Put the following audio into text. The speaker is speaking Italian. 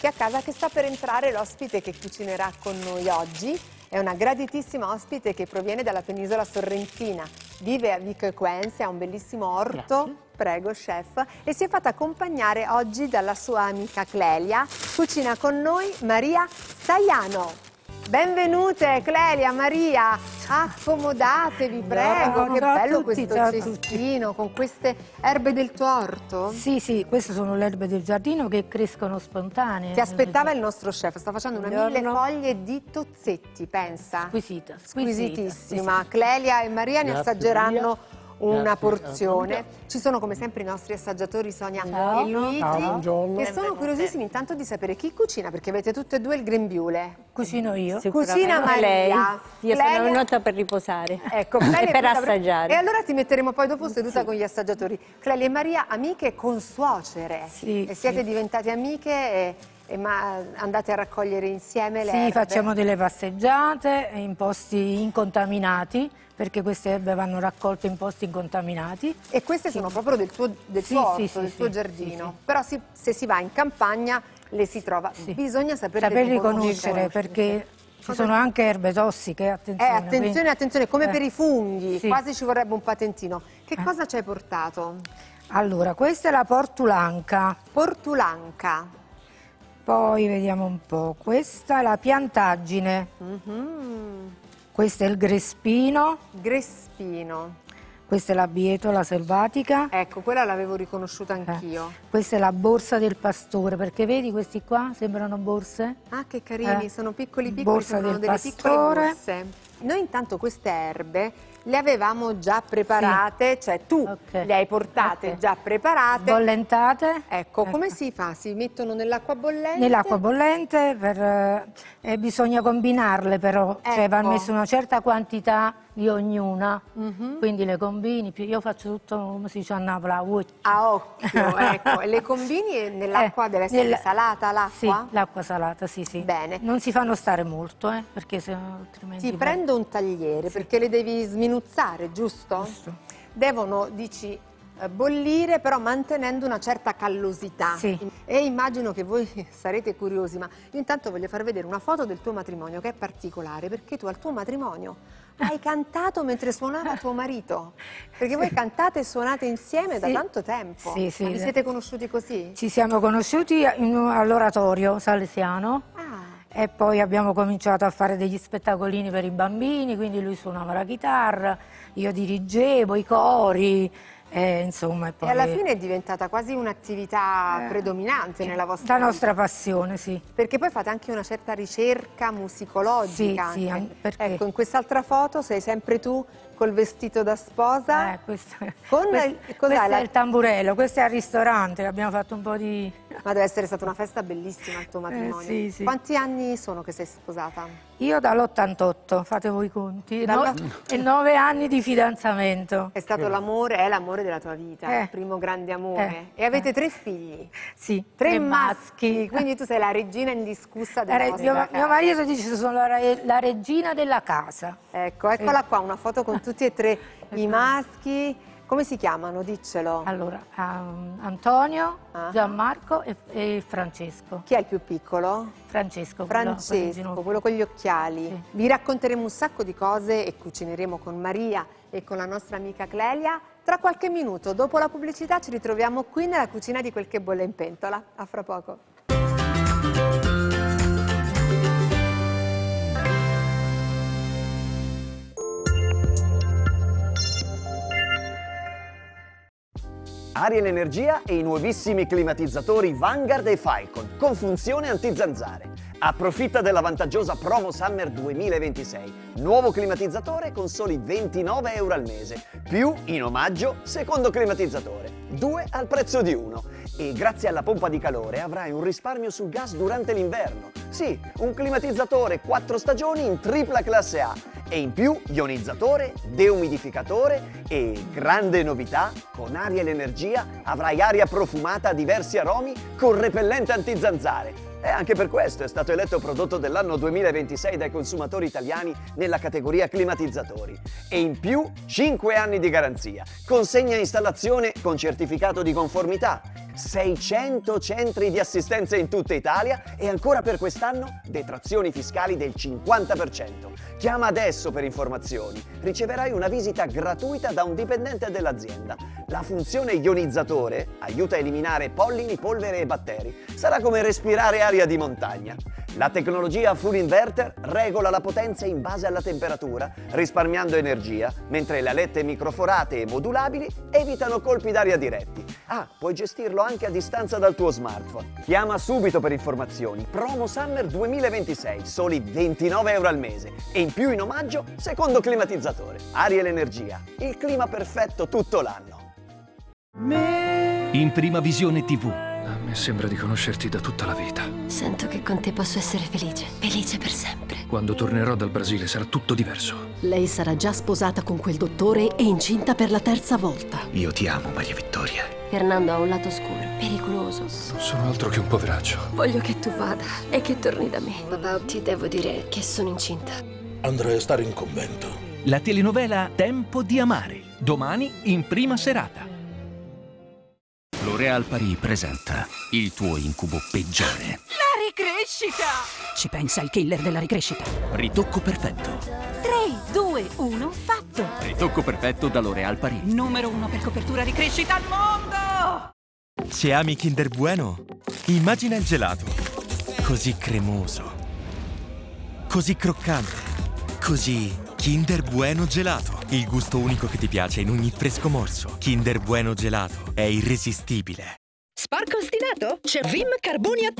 qui a casa, che sta per entrare l'ospite che cucinerà con noi oggi. È una graditissima ospite che proviene dalla penisola sorrentina, vive a Vico Equense, ha un bellissimo orto. Grazie. Prego, chef. E si è fatta accompagnare oggi dalla sua amica Clelia. Cucina con noi Maria Staiano. Benvenute Clelia, Maria, accomodatevi, prego. Che Ciao a bello tutti, questo ciao a tutti. cestino con queste erbe del tuo orto. Sì, queste sono le erbe del giardino che crescono spontanee. Ti aspettava il nostro chef, sta facendo una Buongiorno. 1000 foglie di tozzetti, pensa. Squisita, Squisitissima. sì, sì. Clelia e Maria ne Grazie, assaggeranno una Grazie, porzione. Ci sono come sempre i nostri assaggiatori Sonia Ciao. e Luigi, Ciao, buongiorno. che sono curiosissimi intanto di sapere chi cucina, perché avete tutte e due il grembiule. Cucino io. Cucina Maria. lei. Io Clelia- sono venuta per riposare. Ecco, Clelia e è per venuta assaggiare. E allora ti metteremo poi dopo seduta con gli assaggiatori. Clelia e Maria, amiche consuocere. Sì, E siete sì. diventate amiche ma andate a raccogliere insieme le Sì, erbe? facciamo delle passeggiate in posti incontaminati, perché queste erbe vanno raccolte in posti incontaminati. E queste sono proprio del tuo Sì, orto, sì, del sì, tuo sì, giardino. sì, sì. Però se si va in campagna le si trova. Sì. Bisogna saper riconoscere, perché ci sono anche erbe tossiche, attenzione. attenzione, attenzione, come per i funghi, sì. quasi ci vorrebbe un patentino. Che cosa ci hai portato? Allora, questa è la portulanca, Portulanca. poi vediamo un po', questa è la piantaggine, questo è il grespino, Grespino. questa è la bietola selvatica, Ecco, quella l'avevo riconosciuta anch'io. questa è la borsa del pastore, perché vedi questi qua sembrano borse? Ah, che carini, sono piccoli Borsa sembrano del delle piccole pastore. borse. Noi intanto queste erbe le avevamo già preparate, cioè tu Ok. le hai portate Ok. già preparate. Bollentate. Ecco, come si fa? Si mettono nell'acqua bollente? Nell'acqua bollente bisogna combinarle però, cioè va Ecco. messa una certa quantità di ognuna, quindi le combini, io faccio tutto come si dice a Napoli, a occhio. A occhio, ecco. E le combini e nell'acqua deve essere salata Sì, l'acqua? l'acqua salata, sì. Bene. Non si fanno stare molto, perché se no altrimenti... Ti prendo un tagliere perché le devi sminuzzare, giusto? Giusto. Devono, dici, bollire però mantenendo una certa callosità. Sì. E immagino che voi sarete curiosi, ma io intanto voglio far vedere una foto del tuo matrimonio che è particolare, perché tu al tuo matrimonio hai cantato mentre suonava tuo marito, perché voi cantate e suonate insieme da Sì. tanto tempo. Sì, sì. Ma vi siete conosciuti così? Ci siamo conosciuti all'oratorio salesiano. Ah. E poi abbiamo cominciato a fare degli spettacolini per i bambini, quindi lui suonava la chitarra, io dirigevo i cori, insomma. E poi E alla fine è diventata quasi un'attività predominante nella vostra la vita. nostra passione, sì. Perché poi fate anche una certa ricerca musicologica. Sì, anche. perché? Ecco, in quest'altra foto sei sempre tu col vestito da sposa. Questo, Con questo cos'è è il tamburello, questo è al ristorante, abbiamo fatto un po' di... Ma deve essere stata una festa bellissima il tuo matrimonio. sì, sì. Quanti anni sono che sei sposata? Io dall'88, fate voi i conti, Dallo- e 9 anni di fidanzamento. È stato l'amore, è l'amore della tua vita, il primo grande amore. E avete 3 figli, Sì, 3 tre maschi, quindi tu sei la regina indiscussa della vostra mio casa. marito dice sono la regina della casa. Ecco, eccola qua, una foto con tutti e 3 i maschi. Come si chiamano? Diccelo. Allora, Antonio, Ah. Gianmarco e Francesco. Chi è il più piccolo? Francesco. quello con il ginocchio. Quello con gli occhiali. Sì. Vi racconteremo un sacco di cose e cucineremo con Maria e con la nostra amica Clelia. Tra qualche minuto, dopo la pubblicità, ci ritroviamo qui nella cucina di Quel che bolle in pentola. A fra poco. Ariel Energia e i nuovissimi climatizzatori Vanguard e Falcon con funzione antizanzare. Approfitta della vantaggiosa Promo Summer 2026. Nuovo climatizzatore con soli 29 euro al mese. Più, in omaggio, secondo climatizzatore. 2 al prezzo di 1. E grazie alla pompa di calore avrai un risparmio sul gas durante l'inverno. Sì, un climatizzatore 4 stagioni in tripla classe A. E in più ionizzatore, deumidificatore e, grande novità, con Ariel Energia avrai aria profumata a diversi aromi con repellente antizanzare. E anche per questo è stato eletto prodotto dell'anno 2026 dai consumatori italiani nella categoria climatizzatori. E in più 5 anni di garanzia, consegna e installazione con certificato di conformità, 600 centri di assistenza in tutta Italia e ancora per quest'anno detrazioni fiscali del 50%. Chiama adesso per informazioni. Riceverai una visita gratuita da un dipendente dell'azienda. La funzione ionizzatore aiuta a eliminare pollini, polvere e batteri. Sarà come respirare aria di montagna. La tecnologia Full Inverter regola la potenza in base alla temperatura, risparmiando energia, mentre le alette microforate e modulabili evitano colpi d'aria diretti. Puoi gestirlo anche a distanza dal tuo smartphone. Chiama subito per informazioni. Promo Summer 2026, soli 29 euro al mese. E in più in omaggio, secondo climatizzatore. Ariel Energia, il clima perfetto tutto l'anno. In Prima Visione TV. A me sembra di conoscerti da tutta la vita. Sento che con te posso essere felice, felice per sempre. Quando tornerò dal Brasile sarà tutto diverso. Lei sarà già sposata con quel dottore e incinta per la 3ª volta. Io ti amo, Maria Vittoria. Fernando ha un lato oscuro, pericoloso. Non sono altro che un poveraccio. Voglio che tu vada e che torni da me. Papà, ti devo dire che sono incinta. Andrei a stare in convento. La telenovela Tempo di amare. Domani in prima serata. L'Oréal Paris presenta il tuo incubo peggiore. La ricrescita! Ci pensa il killer della ricrescita. Ritocco perfetto. 3, 2, 1, fatto! Ritocco perfetto da L'Oréal Paris. Numero 1 per copertura ricrescita al mondo! Se ami Kinder Bueno, immagina il gelato. Così cremoso. Così croccante. Così Kinder Bueno gelato. Il gusto unico che ti piace in ogni fresco morso. Kinder Bueno gelato è irresistibile. Sporco ostinato? C'è Vim Carboni